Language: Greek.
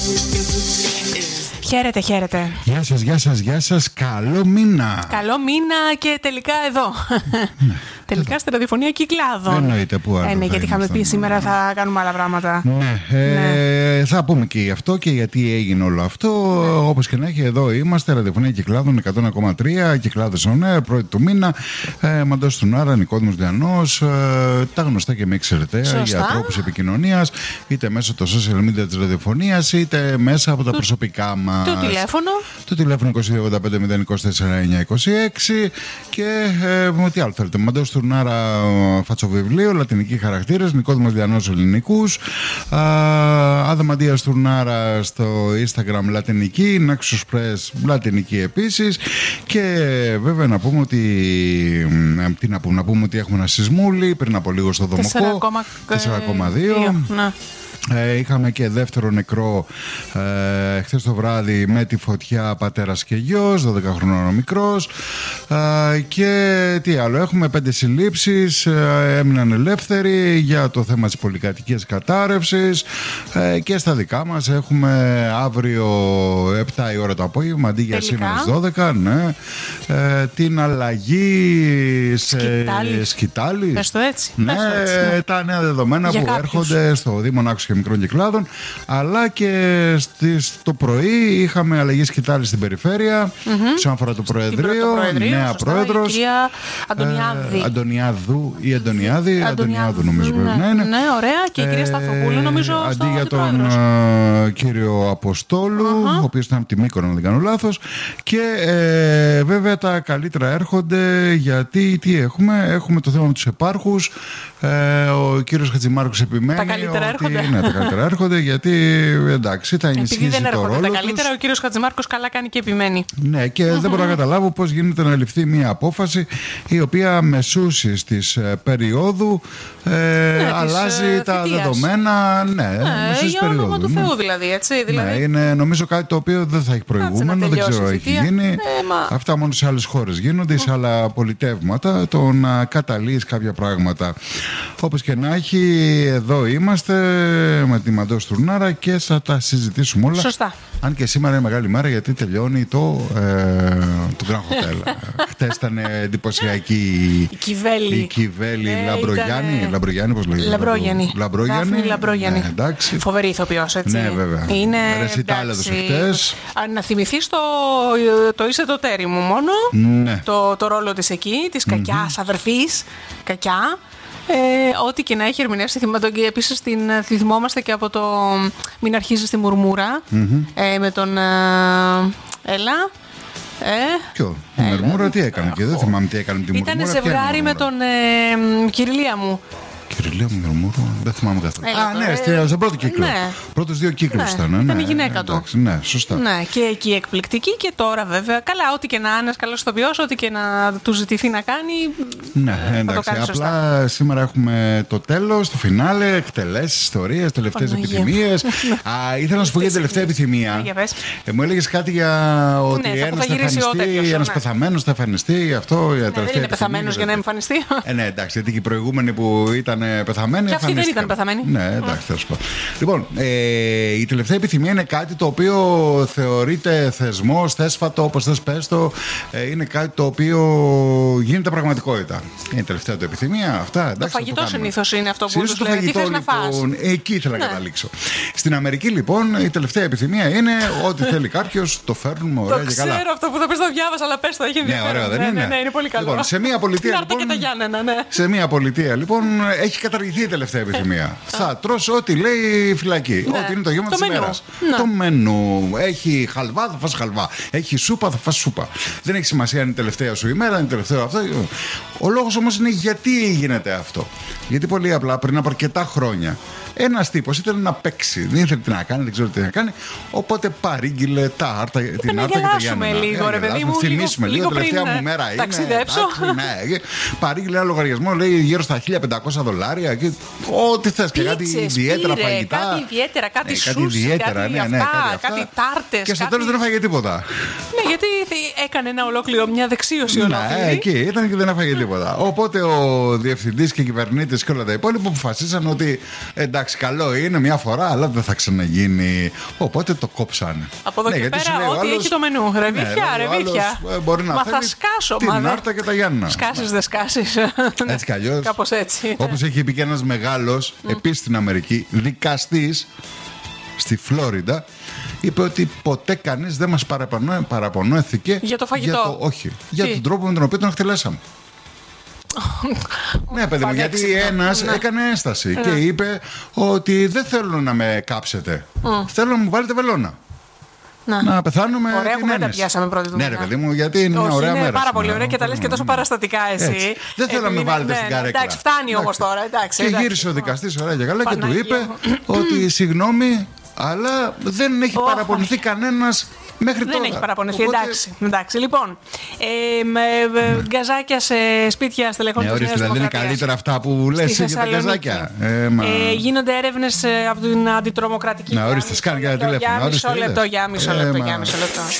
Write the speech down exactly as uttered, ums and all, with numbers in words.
Χαίρετε, χαίρετε. Γεια σας, γεια σας, γεια σας. Καλό μήνα. Καλό μήνα και τελικά εδώ. Ναι. Τελικά στη ραδιοφωνία Κυκλάδων. Εννοείται, που άλλο. Ε, ναι, γιατί είχαμε πει σήμερα θα κάνουμε άλλα πράγματα. Ναι, ε, ναι. Θα πούμε και γι' αυτό και γιατί έγινε όλο αυτό. Ναι. Όπως και να έχει, εδώ είμαστε, ραδιοφωνία Κυκλάδων εκατό ένα κόμμα τρία, Κυκλάδες on air, πρώτη του μήνα. Ε, Μαντός Στουρνάρα, Νικόδημος Διανός. Ε, τα γνωστά και με εξαιρεταία για τρόπους επικοινωνίας, είτε μέσω των social media της ραδιοφωνίας, είτε μέσα από τα του, προσωπικά μας. Το τηλέφωνο. Το τηλέφωνο είκοσι δύο ογδόντα πέντε μηδέν είκοσι τέσσερα εννιακόσια είκοσι έξι. Και ε, τι άλλο θέλετε. Μαντός Στουρνάρα, φατσοβιβλίο, λατινικοί χαρακτήρες, Νικόδημος Διανός ελληνικούς, Αδαμαντία Στουρνάρα στο Instagram λατινική, Νάξους Press λατινική επίσης. Και βέβαια να πούμε ότι τι να πούμε, να πούμε ότι έχουμε ένα σεισμούλι πριν από λίγο στο Δομοκό, τέσσερα κόμμα δύο. Ε, είχαμε και δεύτερο νεκρό ε, χθες το βράδυ με τη φωτιά, πατέρας και γιος, δώδεκα χρονών ο μικρός. Ε, και τι άλλο, έχουμε πέντε συλλήψεις, ε, έμειναν ελεύθεροι για το θέμα της πολυκατοικίας κατάρρευσης. Ε, και στα δικά μας έχουμε αύριο επτά η ώρα το απόγευμα αντί για σήμερα στις δώδεκα, ναι, ε, την αλλαγή σε Σκητάλη. Σκητάλη. Πες το έτσι. Ναι, Πες το έτσι, ναι. Τα νέα δεδομένα για που κάποιους έρχονται στο Δήμο Νάξου και Μικρών Κυκλάδων, αλλά και στο πρωί είχαμε αλλαγή Σκητάλη στην περιφέρεια, mm-hmm. όσον αφορά το Προεδρείο, νέα πρόεδρος. Η κυρία Αντωνιάδη. Ε, Αντωνιάδου ή Αντωνιάδη, Αντωνιάδου νομίζω πρέπει να είναι. Ναι, ωραία. Και η κυρία Σταθοπούλου νομίζω αντί στο για τον uh, κύριο Αποστόλου, uh-huh. ο οποίος ήταν από τη Μύκονο, αν δεν κάνω λάθος. Και ε, βέβαια τα καλύτερα έρχονται, γιατί τι έχουμε, έχουμε το θέμα με τους επάρχους. Ε, ο κύριος Χατζημάρκος επιμένει. Τα καλύτερα ότι, έρχονται. Ναι, τα καλύτερα έρχονται, γιατί εντάξει, θα ενισχύσει το ρόλο. Επειδή δεν έρχονται τα καλύτερα, τους. Ο κύριος Χατζημάρκος καλά κάνει και επιμένει. Ναι, και mm-hmm. δεν μπορώ να καταλάβω πώς γίνεται να ληφθεί μια απόφαση η οποία μεσούσης της ε, περίοδου ε, ναι, αλλάζει της, τα θητείας. Δεδομένα. Ναι, ναι μεσούσης για περίοδου. όνομα του ναι. Θεού δηλαδή, έτσι. Δηλαδή. Ναι, είναι νομίζω κάτι το οποίο δεν θα έχει προηγούμενο, δεν ξέρω αν έχει γίνει. Ε, μα... Αυτά μόνο σε άλλες χώρες γίνονται, σε άλλα πολιτεύματα, το να καταλύεις κάποια πράγματα. Όπως και να έχει, εδώ είμαστε με τη Μαντό Στουρνάρα και θα τα συζητήσουμε όλα. Σωστά. Αν και σήμερα είναι μεγάλη μέρα, γιατί τελειώνει το, ε, το Grand Hotel. Χτες ήταν εντυπωσιακή η Κιβέλη. Η Κιβέλη ε, Λαμπρογιάννη. Ήταν... Λαμπρογιάννη, πώς λέγεται. Λαμπρόγιαννη. Λαμπρόγιαννη. Λαμπρόγιαννη. Ναι, εντάξει. Φοβερή ηθοποιός, έτσι. Ναι, βέβαια. Είναι. Ρεσιτάλ έδωσε χτες. Να θυμηθείς το, το είσαι το τέρι μου μόνο. Ναι. Το, το ρόλο της εκεί, της κακιάς mm-hmm. αδερφής. Κακιά. Ε, ό,τι και να έχει ερμηνεύσει, και επίσης την θυμόμαστε και από το Μην αρχίζει στη μουρμούρα mm-hmm. ε, με τον ε, Έλα ε, Ποιο, η Μουρμούρα τι έκανε και δεν θυμάμαι τι έκανε τη Μουρμούρα. Ήταν ζευγάρι με τον ε, Κυριλία μου. Κυριλία μου, Μουρμούρο, δεν θυμάμαι καθόλου. Α, ναι, ε, στον πρώτο κύκλο. Ναι. Πρώτους δύο κύκλους ναι, ήταν. Ναι, ήταν η γυναίκα του. Εντάξει, ναι, σωστά. Ναι, και εκεί εκπληκτική και τώρα βέβαια. Καλά, ό,τι και να είναι, καλό ηθοποιός, ό,τι και να του ζητηθεί να κάνει. Ναι, εντάξει. Απλά σωστά. Σήμερα έχουμε το τέλος, το φινάλε, εκτελέσεις, ιστορίες, τελευταίες επιθυμίες. Α, ήθελα να σου πω για την τελευταία επιθυμία. Ε, μου έλεγες κάτι για ότι ναι, ένας θα εμφανιστεί, ένας πεθαμένος θα εμφανιστεί. Αυτό για τελευταία. Δεν είναι πεθαμένος για να εμφανιστεί. Ε, ναι, εντάξει, γιατί και οι προηγούμενοι που ήταν πεθαμένοι. Και αυτοί δεν ήταν πεθαμένοι. Ναι, εντάξει, θα σου πω. Λοιπόν, ε, η τελευταία επιθυμία είναι κάτι το οποίο θεωρείται θεσμός, θέσφατο, όπως θες πες το. Ε, είναι κάτι το οποίο γίνεται πραγματικότητα. Είναι η τελευταία του επιθυμία. Αυτά, εντάξει, το φαγητό συνήθως είναι αυτό που τους λέει. Τι θες να φας. Εκεί ήθελα να καταλήξω. Στην Αμερική, λοιπόν, η τελευταία επιθυμία είναι ότι θέλει κάποιος, το φέρνουμε ωραία και καλά. Το ξέρω αυτό που θα πες, το διάβασα, αλλά πες το, έχει ενδιαφέρον. Ναι, ωραία, δεν είναι. Ναι, είναι πολύ καλό. Λοιπόν, σε μια πολιτεία, λοιπόν, σε μια πολιτεία, λοιπόν, έχει καταργηθεί η τελευταία επιθυμία. Θα τρως ό,τι λέει φυλακή. Ναι. Ό,τι είναι το γεύμα της ημέρας. Ναι. Το μενού. Έχει χαλβά, θα φας χαλβά. Έχει σούπα, θα φας σούπα. Δεν έχει σημασία αν είναι η τελευταία σου ημέρα, αν είναι τελευταίο αυτό. Ο λόγος όμως είναι γιατί γίνεται αυτό. Γιατί πολύ απλά πριν από αρκετά χρόνια ένας τύπος ήθελε να παίξει. Δεν ήθελε τι να κάνει, δεν ξέρω τι να κάνει. Οπότε παρήγγειλε τα άρτα, την άρτα και τα Γιάννενα. Λίγο, ρε παιδί μου, θυμίσουμε λίγο, λίγο τελευταία πριν, μου μέρα είναι. Ταξιδέψω. Ναι, παρήγγειλε ένα λογαριασμό, λέει γύρω στα χίλια πεντακόσια δολάρια. Και ό,τι θες και κάτι ιδιαίτερα φαγητά. Κάτι ιδιαίτερα, κάτι σούσι, κάτι ιδιαίτερα, κάτι ναι, ναι, αυτά, κάτι τάρτες. Και στο τέλος δεν έφαγε τίποτα. Ναι, γιατί έκανε ένα ολόκληρο, μια δεξίωση ολόκληρη. Ναι, εκεί ήταν και δεν έφαγε τίποτα. Οπότε ο διευθυντής και κυβερνήτης και όλα τα υπόλοιπα αποφασίσαν ότι εντάξει. εντάξει, καλό είναι μια φορά, αλλά δεν θα ξαναγίνει. Οπότε το κόψανε. Από εδώ ναι, και γιατί πέρα, σου λέει ο ό,τι άλλος, έχει το μενού. Ρεβίθια, ναι, ρεβίθια. Μπορεί να μα θέλει θα σκάσω, την μα δε... Άρτα και τα Γιάννα. Σκάσεις, δεν σκάσεις. Έτσι κι αλλιώς. Κάπως έτσι. Όπως έχει πει και ένας μεγάλος, mm. επίσης στην Αμερική, δικαστής στη Φλόριντα, είπε ότι ποτέ κανείς δεν μας παραπονέ, παραπονέθηκε για το φαγητό. Για το, όχι, για τον τρόπο με τον οποίο τον εκτελέσαμε. Ναι, παιδί μου, γιατί ένας ναι. έκανε ένσταση ναι. και είπε ότι δεν θέλω να με κάψετε. Mm. Θέλω να μου βάλετε βελόνα. Να, να πεθάνουμε. Ωραία κουβέντα πιάσαμε πρώτη του. Ναι, ρε παιδί μου, γιατί είναι μια ωραία είναι μέρα. Πάρα πολύ ωραία και τα λες και τόσο παραστατικά εσύ. Έτσι. Δεν θέλω να με βάλετε στην καρέκλα. Εντάξει, φτάνει όμως τώρα. Και γύρισε ο δικαστής ωραία και καλά και του είπε ότι συγγνώμη, αλλά δεν έχει παραπονηθεί κανένας μέχρι δεν τώρα. Δεν έχει παραπονηθεί, Οπότε... εντάξει, εντάξει. Λοιπόν, ε, με, ναι. γκαζάκια σε σπίτια στελεχών ναι, της Νέας δηλαδή Δημοκρατίας. Είναι καλύτερα αυτά που λες για τα γκαζάκια. Ε, μα... ε, γίνονται έρευνες από την αντιτρομοκρατική. Να ορίστε, σκάνε για τηλέφωνο. Για μισό λεπτό, για μισό λεπτό.